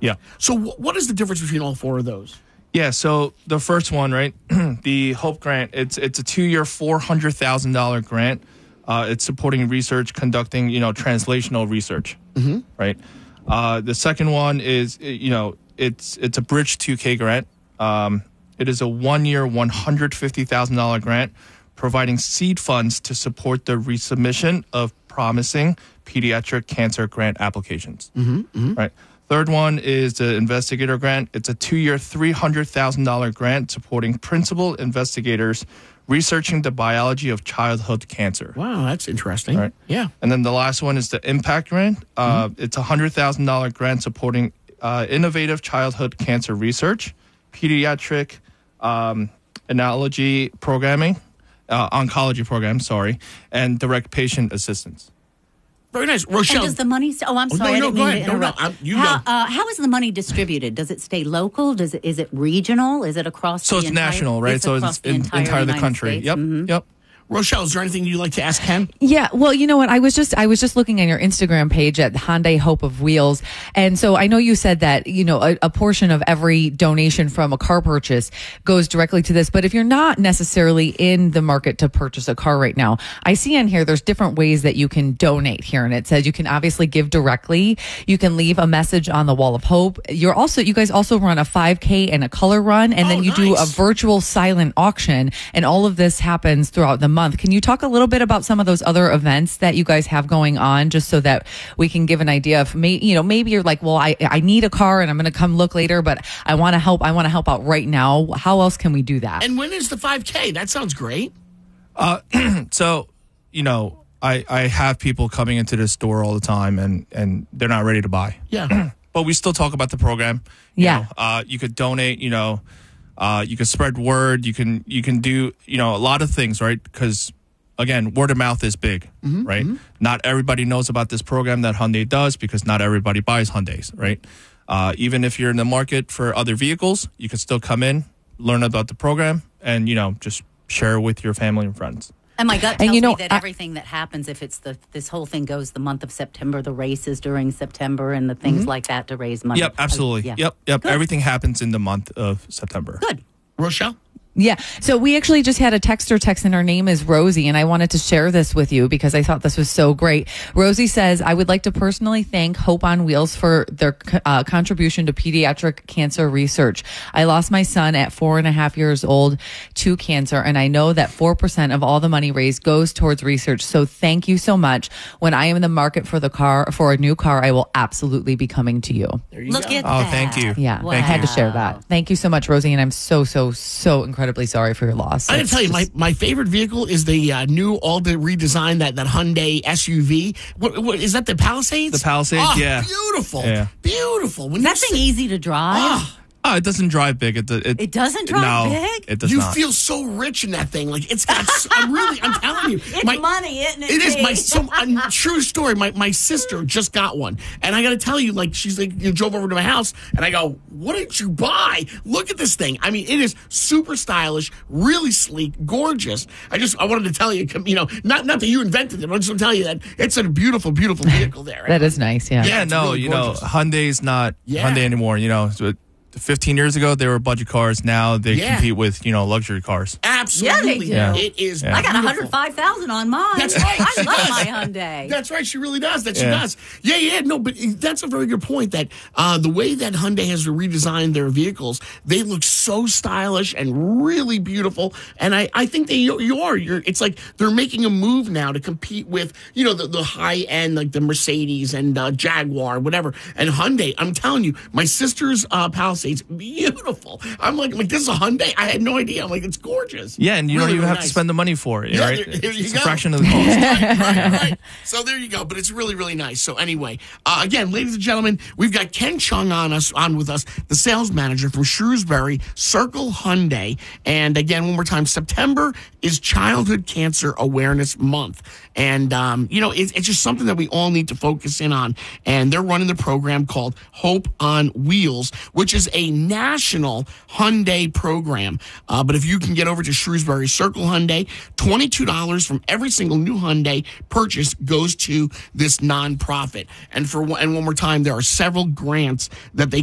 Yeah. So what is the difference between all four of those? Yeah, so the first one, right, the HOPE grant, it's a 2-year, $400,000 grant. It's supporting research, conducting, translational research, right? The second one is, it's a Bridge 2K grant. It is a 1-year, $150,000 grant providing seed funds to support the resubmission of promising pediatric cancer grant applications, right? Third one is the investigator grant. It's a 2-year, $300,000 grant supporting principal investigators researching the biology of childhood cancer. Wow, that's interesting. Right. Yeah. And then the last one is the impact grant. It's a $100,000 grant supporting innovative childhood cancer research, pediatric oncology program, and direct patient assistance. Very nice. Rochelle. And does the money... I'm sorry. No, go ahead. How is the money distributed? Does it stay local? Is it regional? Is it across So it's national, right? So it's in entire the country. States? Yep. Rochelle, is there anything you'd like to ask Ken? Yeah, well, you know what? I was just looking at your Instagram page at Hyundai Hope of Wheels. And so I know you said that, a portion of every donation from a car purchase goes directly to this. But if you're not necessarily in the market to purchase a car right now, I see on here there's different ways that you can donate here. And it says you can obviously give directly. You can leave a message on the Wall of Hope. You guys also run a 5K and a color run. And then you do a virtual silent auction. And all of this happens throughout the month. Can you talk a little bit about some of those other events that you guys have going on, just so that we can give an idea of maybe you're like, well, I need a car and I'm going to come look later, but I want to help out right now. How else can we do that? And when is the 5K? That sounds great. So, I have people coming into the store all the time and they're not ready to buy. Yeah. But we still talk about the program. You could donate, you can spread word. You can do, a lot of things, right? Because, again, word of mouth is big, right? Not everybody knows about this program that Hyundai does because not everybody buys Hyundais, right? Even if you're in the market for other vehicles, you can still come in, learn about the program, and, just share with your family and friends. And my gut tells me that everything that happens, if it's this whole thing goes the month of September, the races during September and the things like that to raise money. Yep, absolutely. Yep. Good. Everything happens in the month of September. Good. Rochelle? Yeah. So we actually just had a texter text, and her name is Rosie, and I wanted to share this with you because I thought this was so great. Rosie says, I would like to personally thank Hope on Wheels for their contribution to pediatric cancer research. I lost my son at 4.5 years old to cancer, and I know that 4% of all the money raised goes towards research. So thank you so much. When I am in the market for a new car, I will absolutely be coming to you. There you Look go. at that. Oh, thank you. Yeah. Wow. I had to share that. Thank you so much, Rosie, and I'm so incredibly sorry for your loss. I gotta tell you, my favorite vehicle is the new, all the redesigned that Hyundai SUV. What is that? The Palisades? The Palisades, yeah. Beautiful. Yeah. Beautiful. When Is that thing easy to drive? Oh, it doesn't drive big. It doesn't drive big? It does you not. feel so rich in that thing. Like, it's got, I'm telling you. It's money, isn't it? It is. True story. My sister just got one. And I got to tell you, she's drove over to my house, and I go, what did you buy? Look at this thing. I mean, it is super stylish, really sleek, gorgeous. I wanted to tell you, not that you invented it, but I just want to tell you that it's a beautiful, beautiful vehicle there. That is nice, yeah. Yeah, no, really gorgeous. Hyundai's not Hyundai anymore, So 15 years ago, they were budget cars. Now they compete with, luxury cars. Absolutely. Yeah, they do. It is I got beautiful. $105,000 on mine. That's right. I love my Hyundai. That's right. She really does. She does. Yeah. No, but that's a very good point that the way that Hyundai has redesigned their vehicles, they look so stylish and really beautiful. And I think it's like they're making a move now to compete with, the high end, like the Mercedes and Jaguar, whatever. And Hyundai, I'm telling you, my sister's Palisades, beautiful. I'm like, this is a Hyundai? I had no idea. I'm like, it's gorgeous. Yeah, and you really, don't even really have to spend the money for it, right? It's a fraction of the cost. right. So there you go. But it's really, really nice. So anyway, again, ladies and gentlemen, we've got Ken Chung on with us, the sales manager from Shrewsbury Circle Hyundai. And again, one more time, September is Childhood Cancer Awareness Month. And, it's just something that we all need to focus in on. And they're running the program called Hope on Wheels, which is a national Hyundai program. But if you can get over to Shrewsbury Circle Hyundai, $22 from every single new Hyundai purchase goes to this nonprofit. And one more time, there are several grants that they